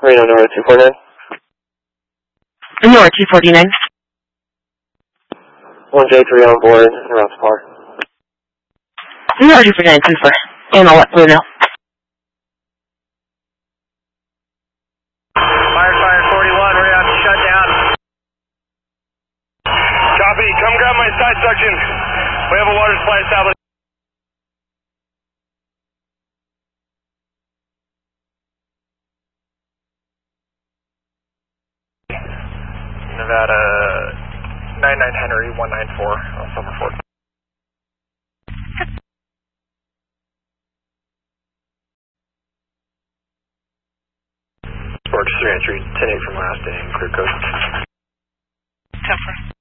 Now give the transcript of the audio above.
Reno, Nora 249. Nora 249. 1J3 on board, around the park. Nora 249, confirm. And I'll let Blue know. Fire 41, we're out to shut down. Copy, come grab my side suction. We have a water supply established. Nevada 99 Henry 194 on Summer Ford. Works 3 entry 10-8 from last day, clear code. 10-4.